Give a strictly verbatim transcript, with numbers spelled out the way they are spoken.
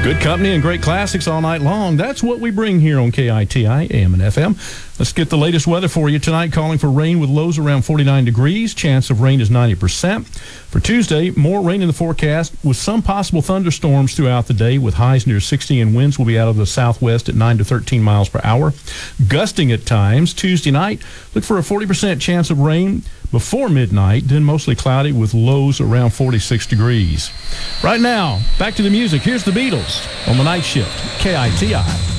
Good company and great classics all night long. That's what we bring here on K I T I, A M and F M. Let's get the latest weather for you tonight. Calling for rain with lows around forty-nine degrees. Chance of rain is ninety percent. For Tuesday, more rain in the forecast with some possible thunderstorms throughout the day with highs near sixty, and winds will be out of the southwest at nine to thirteen miles per hour. Gusting at times. Tuesday night, look for a forty percent chance of rain before midnight, then mostly cloudy with lows around forty-six degrees. Right now, back to the music. Here's the Beatles on the Night Shift, K I T I.